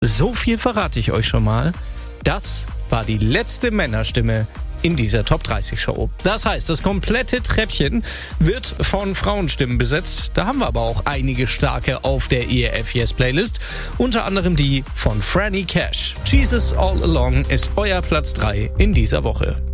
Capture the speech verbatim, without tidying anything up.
So viel verrate ich euch schon mal. Das war die letzte Männerstimme in dieser Top dreißig Show. Das heißt, das komplette Treppchen wird von Frauenstimmen besetzt. Da haben wir aber auch einige starke auf der E R F Yes Playlist. Unter anderem die von Franny Cash. Jesus All Along ist euer Platz drei in dieser Woche.